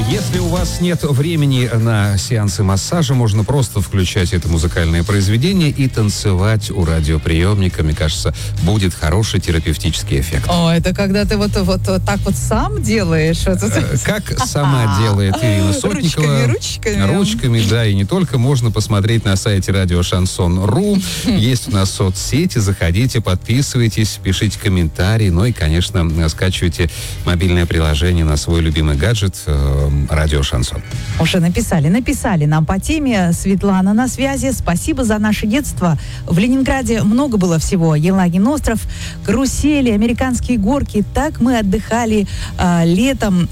Если у вас нет времени на сеансы массажа, можно просто включать это музыкальное произведение и танцевать у радиоприемника. Мне кажется, будет хороший терапевтический эффект. О, это когда ты вот так вот сам делаешь? Как сама делает Ирина Сотникова. Ручками, да, и не только. Можно посмотреть на сайте радио Шансон.ру. Есть у нас соцсети, заходите, подписывайтесь, пишите комментарии, ну и, конечно, скачивайте мобильное приложение на свой любимый гаджет «Радио Шансон». Уже написали нам по теме. Светлана на связи. Спасибо за наше детство. В Ленинграде много было всего. Елагин остров, карусели, американские горки. Так мы отдыхали летом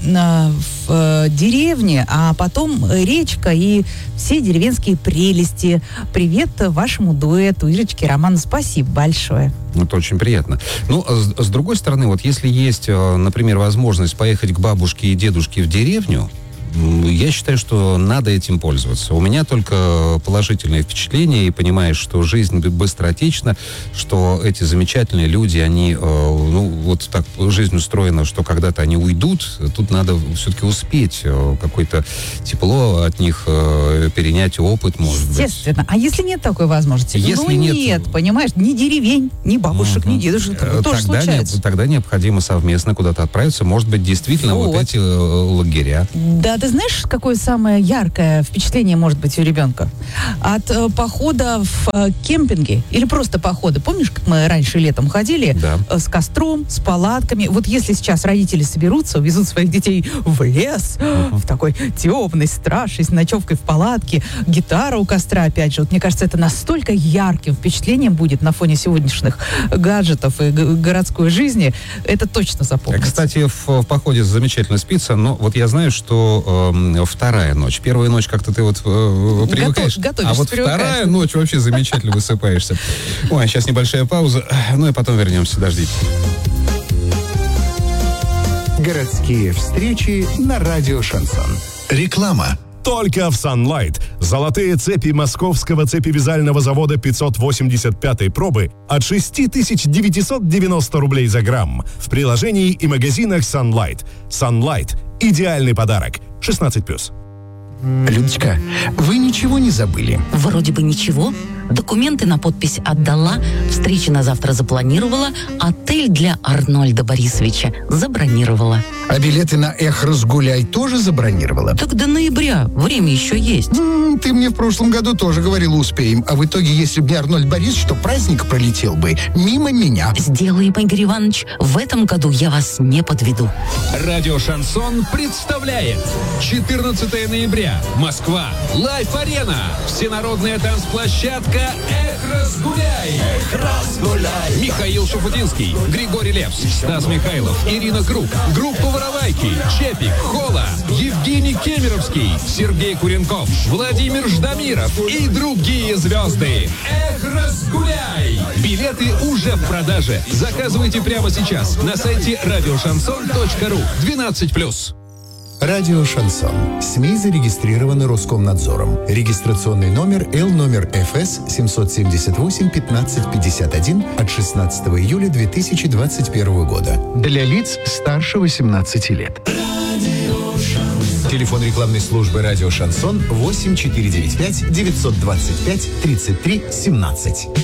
в деревне, а потом речка и все деревенские прелести. Привет вашему дуэту. Ирочке, Роману, спасибо большое. Это очень приятно. Ну, с другой стороны, вот если есть, например, возможность поехать к бабушке и дедушке в деревню, я считаю, что надо этим пользоваться. У меня только положительные впечатления, и понимаешь, что жизнь быстротечна, что эти замечательные люди, они, вот так жизнь устроена, что когда-то они уйдут, тут надо все-таки успеть какое-то тепло от них перенять, опыт, может быть. Естественно. А если нет такой возможности? Если нет, понимаешь, ни деревень, ни бабушек, ни дедушек, тоже случается. Тогда необходимо совместно куда-то отправиться. Может быть, действительно, вот эти лагеря. Да, ты знаешь, какое самое яркое впечатление может быть у ребенка? От похода в кемпинге или просто похода. Помнишь, как мы раньше летом ходили? Да. С костром, с палатками. Вот если сейчас родители соберутся, увезут своих детей в лес, в такой темный, страшный, с ночевкой в палатке, гитара у костра, опять же. Вот, мне кажется, это настолько ярким впечатлением будет на фоне сегодняшних гаджетов и городской жизни. Это точно запомнится. Кстати, в походе замечательно спится, но вот я знаю, что вторая ночь. Первая ночь как-то ты вот привыкаешь, а вот вторая ночь вообще замечательно высыпаешься. Ой, сейчас небольшая пауза, ну и потом вернемся, дождитесь. Городские встречи на радио Шансон. Реклама. Только в Sunlight. Золотые цепи московского цепевязального завода 585-й пробы от 6990 рублей за грамм. В приложении и магазинах Sunlight. Sunlight. Идеальный подарок. 16+. Людочка, вы ничего не забыли? Вроде бы ничего. Документы на подпись отдала, встречи на завтра запланировала, отель для Арнольда Борисовича забронировала. А билеты на «Эх, разгуляй» тоже забронировала? Так до ноября, время еще есть. Ты мне в прошлом году тоже говорила, успеем. А в итоге, если бы не Арнольд Борисович, то праздник пролетел бы мимо меня. Сделаем, Игорь Иванович, в этом году я вас не подведу. Радио Шансон представляет 14 ноября. Москва. Лайф-арена. Всенародная танцплощадка «Эх, разгуляй». Эх, разгуляй. Михаил Шафутинский, Григорий Лепс, Стас Михайлов, Ирина Круг, группа «Воровайки», Чепик, Хола, Евгений Кемеровский, Сергей Куренков, Владимир Ждамиров и другие звезды. Эх, разгуляй. Билеты уже в продаже. Заказывайте прямо сейчас на сайте радиошансон.ру. 12+. Радио Шансон. СМИ зарегистрированы Роскомнадзором. Регистрационный номер Л номер ФС 778 15 51 от 16 июля 2021 года. Для лиц старше 18 лет. Телефон рекламной службы «Радио Шансон» 8495 925 33 17.